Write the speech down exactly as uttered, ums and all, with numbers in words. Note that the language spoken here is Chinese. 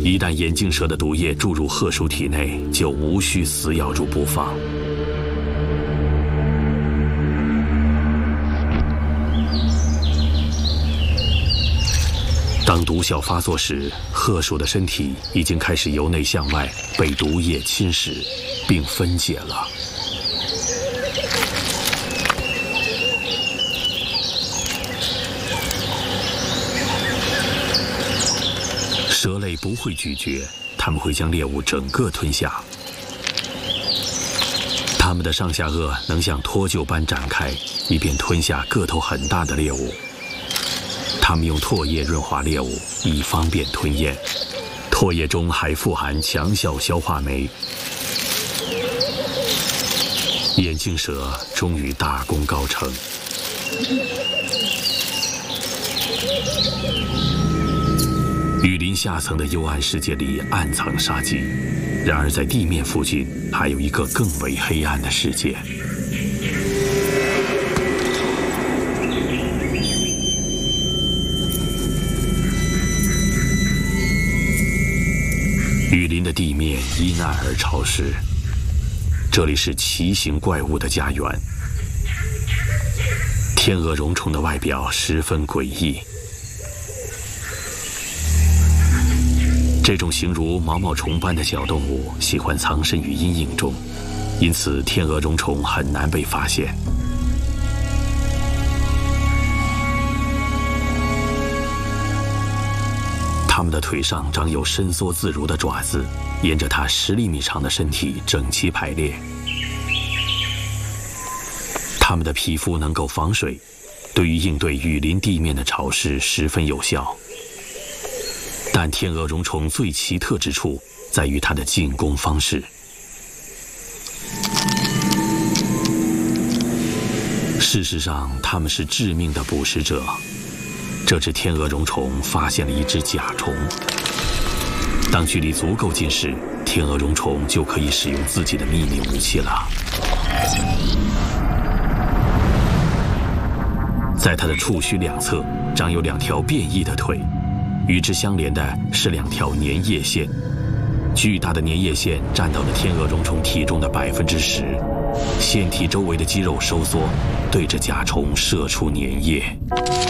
一旦眼镜蛇的毒液注入贺叔体内，就无需死咬住不放。当毒效发作时，贺叔的身体已经开始由内向外被毒液侵蚀，并分解了。蛇类不会咀嚼，它们会将猎物整个吞下。它们的上下颚能像脱臼般展开，以便吞下个头很大的猎物。它们用唾液润滑猎物，以方便吞咽。唾液中还富含强效消化酶。眼镜蛇终于大功告成。雨林下层的幽暗世界里暗藏杀机，然而在地面附近还有一个更为黑暗的世界。雨林的地面阴暗而潮湿，这里是奇形怪物的家园。天鹅绒虫的外表十分诡异，这种形如毛毛虫般的小动物喜欢藏身于阴影中，因此天鹅绒虫很难被发现。它们的腿上长有伸缩自如的爪子，沿着它十厘米长的身体整齐排列。它们的皮肤能够防水，对于应对雨林地面的潮湿十分有效。但天鹅绒虫最奇特之处在于它的进攻方式。事实上，它们是致命的捕食者。这只天鹅绒虫发现了一只甲虫，当距离足够近时，天鹅绒虫就可以使用自己的秘密武器了。在它的触须两侧长有两条变异的腿，与之相连的是两条粘液线，巨大的粘液线占到了天鹅绒虫体重的百分之十，线体周围的肌肉收缩，对着甲虫射出粘液。